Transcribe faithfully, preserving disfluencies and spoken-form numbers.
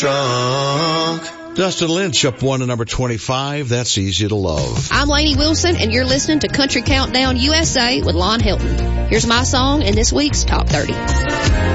Drunk. Dustin Lynch up one to number twenty-five. That's Easy to Love. I'm Lainey Wilson, and you're listening to Country Countdown U S A with Lon Hilton. Here's my song in this week's Top thirty.